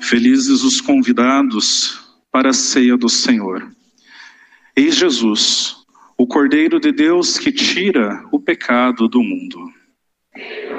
Felizes os convidados para a ceia do Senhor. Eis Jesus, o Cordeiro de Deus que tira o pecado do mundo.